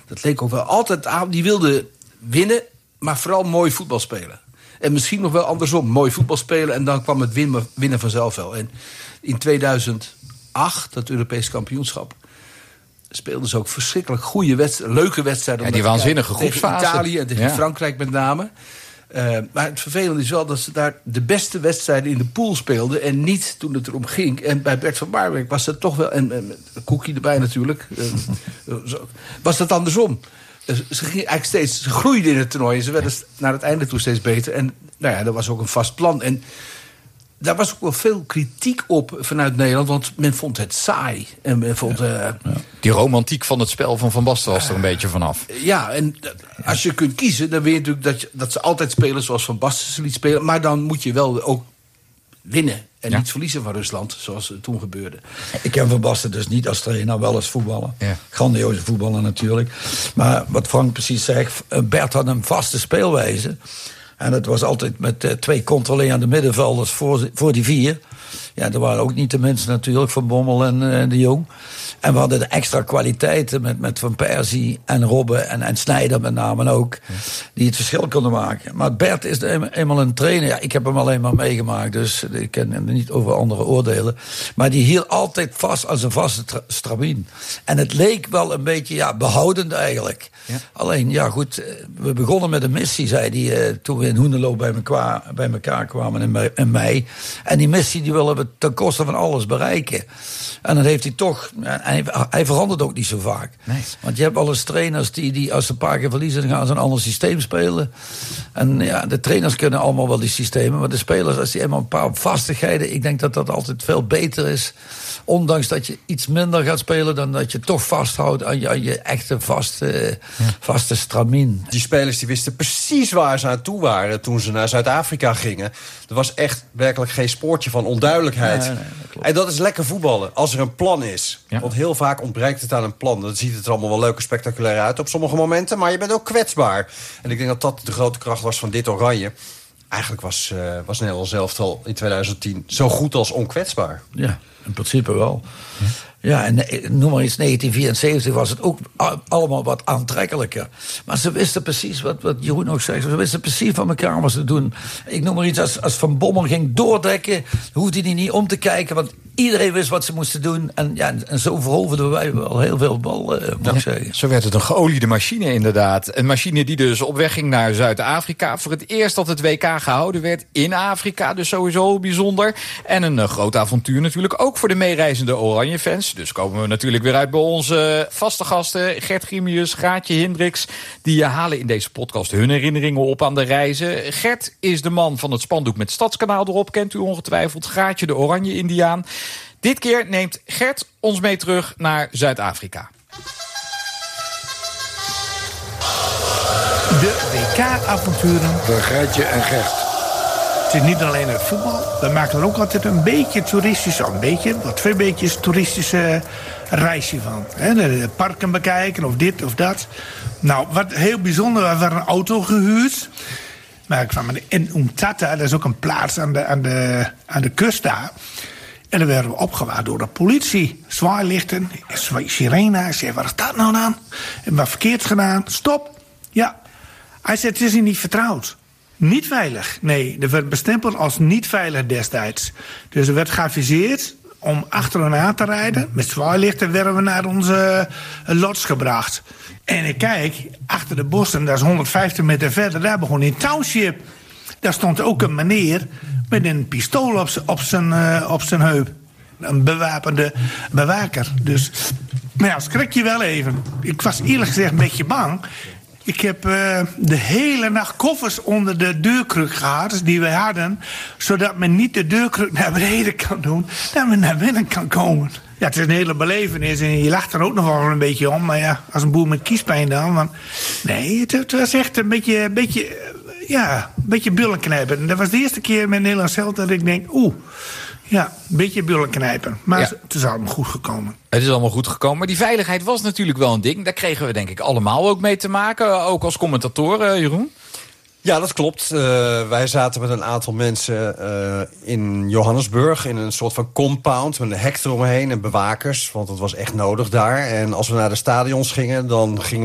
Dat leek ook wel altijd aan. Die wilden winnen, maar vooral mooi voetbal spelen. En misschien nog wel andersom. Mooi voetbal spelen en dan kwam het winnen vanzelf wel. En in 2008, dat Europees kampioenschap, speelden ze ook verschrikkelijk goede leuke wedstrijden. Ja, die waanzinnige groepsfase. Tegen Italië en tegen Frankrijk met name. Maar het vervelende is wel dat ze daar de beste wedstrijden in de pool speelden en niet toen het erom ging. En bij Bert van Marwijk was dat toch wel, en Cookie erbij natuurlijk, was dat andersom. Ze gingen eigenlijk ze groeiden in het toernooi en ze werden naar het einde toe steeds beter. En nou ja, dat was ook een vast plan. En daar was ook wel veel kritiek op vanuit Nederland, want men vond het saai. En men vond, die romantiek van het spel van Van Basten was er een beetje vanaf. Ja, en als je kunt kiezen, dan weet je natuurlijk dat ze altijd spelen zoals Van Basten ze liet spelen. Maar dan moet je wel ook winnen en niet verliezen van Rusland, zoals toen gebeurde. Ik ken Van Basten dus niet als trainer, wel als voetballer. Ja. Grandioze voetballer natuurlijk. Maar wat Frank precies zegt, Bert had een vaste speelwijze. En het was altijd met 2 controlerende middenvelders voor die 4. Ja, er waren ook niet de mensen natuurlijk, Van Bommel en de Jong. En we hadden de extra kwaliteiten met Van Persie en Robben en Sneijder met name ook. Die het verschil konden maken. Maar Bert is eenmaal een trainer. Ja, ik heb hem alleen maar meegemaakt, dus ik kan hem niet over andere oordelen. Maar die hield altijd vast als een vaste stramien. En het leek wel een beetje behoudend eigenlijk. Ja. Alleen, ja goed, we begonnen met een missie, zei hij, toen we in Hoenderloo bij elkaar kwamen in mei. En die missie die willen we ten koste van alles bereiken. En dan heeft hij toch, hij verandert ook niet zo vaak. Nee. Want je hebt wel eens trainers die als ze een paar keer verliezen, dan gaan ze een ander systeem spelen. En ja, de trainers kunnen allemaal wel die systemen, maar de spelers, als die eenmaal een paar vastigheden, ik denk dat dat altijd veel beter is. Ondanks dat je iets minder gaat spelen dan dat je toch vasthoudt aan je echte vaste stramien. Die spelers die wisten precies waar ze aan toe waren toen ze naar Zuid-Afrika gingen. Er was echt werkelijk geen spoortje van onduidelijkheid. Nee, dat klopt. En dat is lekker voetballen, als er een plan is. Ja. Want heel vaak ontbreekt het aan een plan. Dan ziet het er allemaal wel leuk en spectaculair uit op sommige momenten, maar je bent ook kwetsbaar. En ik denk dat dat de grote kracht was van dit Oranje. Eigenlijk was Nederland zelf al in 2010 zo goed als onkwetsbaar. Ja, in principe wel. Ja, en noem maar iets, 1974 was het ook allemaal wat aantrekkelijker. Maar ze wisten precies, wat Jeroen ook zegt, ze wisten precies van elkaar wat ze doen. Ik noem maar iets, als Van Bommel ging doordekken, hoefde hij niet om te kijken, want iedereen wist wat ze moesten doen. En zo veroverden wij wel heel veel bal, moet ik zeggen. Zo werd het een geoliede machine inderdaad. Een machine die dus op weg ging naar Zuid-Afrika. Voor het eerst dat het WK gehouden werd in Afrika, dus sowieso bijzonder. En een groot avontuur natuurlijk, ook voor de meereizende Oranje-fans. Dus komen we natuurlijk weer uit bij onze vaste gasten, Gert Grimius, Graatje Hendricks. Die halen in deze podcast hun herinneringen op aan de reizen. Gert is de man van het spandoek met Stadskanaal erop, kent u ongetwijfeld. Graatje, de Oranje-Indiaan. Dit keer neemt Gert ons mee terug naar Zuid-Afrika. De WK-avonturen. Voor Graatje en Gert. Het is niet alleen het voetbal. We maken er ook altijd een beetje toeristisch, wat 2 beetjes toeristische reisje van. De parken bekijken of dit of dat. Nou, wat heel bijzonder, we hadden een auto gehuurd. Maar ik kwam in Umtata, dat is ook een plaats aan de kust daar. En dan werden we opgewaard door de politie. Zwaailichten, sirene. Ik zei, wat is dat nou dan? En wat verkeerd gedaan? Stop. Ja. Hij zei, het is hier niet vertrouwd. Niet veilig. Nee, er werd bestempeld als niet veilig destijds. Dus er werd geaviseerd om achter hen aan te rijden. Met zwaailichten werden we naar onze lots gebracht. En ik kijk, achter de bossen, dat is 150 meter verder, daar begon in Township. Daar stond ook een meneer met een pistool op zijn heup. Een bewapende bewaker. Dus, maar ja, schrik je wel even. Ik was eerlijk gezegd een beetje bang. Ik heb de hele nacht koffers onder de deurkruk gehad die we hadden, zodat men niet de deurkruk naar beneden kan doen, dat men naar binnen kan komen. Ja, het is een hele belevenis en je lacht er ook nog wel een beetje om. Maar ja, als een boer met kiespijn dan. Want nee, het was echt een beetje bullen knijpen. En dat was de eerste keer met Nederlands zelf dat ik denk, ja, een beetje bullen knijpen. Maar het is allemaal goed gekomen. Het is allemaal goed gekomen. Maar die veiligheid was natuurlijk wel een ding. Daar kregen we denk ik allemaal ook mee te maken. Ook als commentatoren, Jeroen. Ja, dat klopt. Wij zaten met een aantal mensen in Johannesburg in een soort van compound met een hek eromheen en bewakers. Want dat was echt nodig daar. En als we naar de stadions gingen, dan gingen